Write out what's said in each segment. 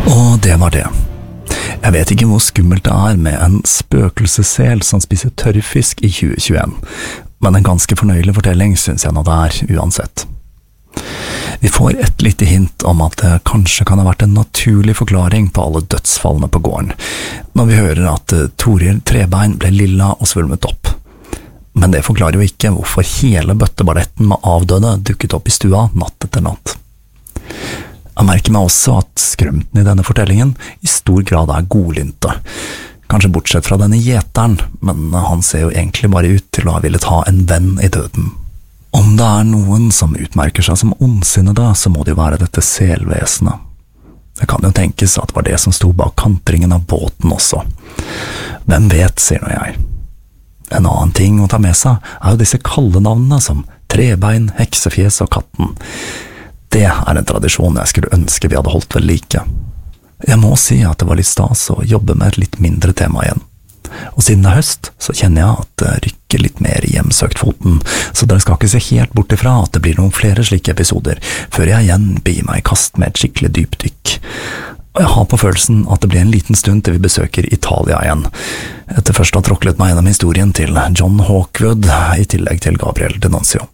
Og det var det. Jeg vet ikke hvor skummelt det med en spøkelsessel som spiser tørrfisk i 2021, men en ganske fornøyelig fortelling synes jeg nå det uansett. Vi får et lite hint om at det kanskje kan ha vært en naturlig forklaring på alle dødsfallene på gården, når vi hører at Toril Trebein ble lilla og svulmet opp. Men det forklarer jo ikke hvorfor hele bøtteballetten med avdøde dukket opp i stua natt etter natt. Jeg merker meg også at skrømten i denne fortellingen i stor grad godlynte. Kanskje bortsett fra denne gjeteren, men han ser jo egentlig bare ut til å ha villet ha en venn i døden. Om det noen som utmerker seg som ondsinnede, så må det jo være dette selvesenet. Det kan jo tenkes at det var det som sto bak kantringen av båten også. Hvem vet, sier nå jeg. En annen ting å ta med seg jo disse kallenavnene som Trebein, Heksefjes og Katten. Det en tradisjon jeg skulle ønske vi hadde holdt ved like. Jeg må si at det var litt stas å jobbe med et litt mindre tema igjen. Og siden det høst, så kjenner jeg at det rykker litt mer i hjemsøkt foten, så dere skal ikke se helt bort ifra at det blir noen flere slike episoder, før jeg igjen begir meg i kast med et skikkelig dypdykk. Og jeg har på følelsen at det blir en liten stund til vi besøker Italia igjen, etter først å ha tråklet meg gjennom historien til John Hawkwood, i tillegg til Gabriel Denuncio.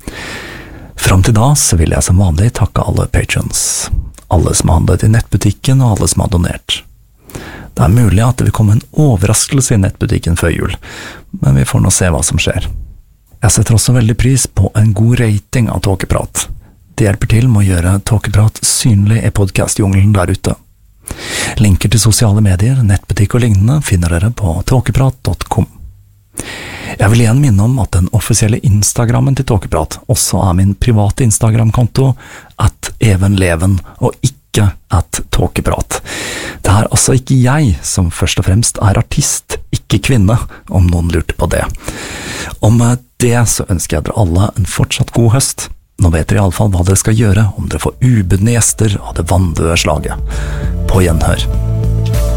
Fram til da så vil jeg som vanlig takke alle patrons, alle som har handlet i nettbutikken og alle som har donert. Det mulig at det vil komme en overraskelse i nettbutikken før jul, men vi får nå se hva som skjer. Jeg setter også veldig pris på en god rating av Tåkeprat. Det hjelper til med å gjøre Tåkeprat synlig i podcastjungelen der ute. Linker til sosiale medier, nettbutikk og lignende finner dere på tåkeprat.com. Jeg vil igjen minne om at den offisielle Instagrammen til Tåkeprat også min private Instagram-konto @evenleven og ikke @tåkeprat. Det altså ikke jeg som først og fremst artist, ikke kvinne, om noen lurte på det. Om det så ønsker jeg dere alle en fortsatt god høst. Nå vet dere i alle fall hva dere skal gjøre om dere får ubudne gjester av det vanndøde slaget. På gjenhør.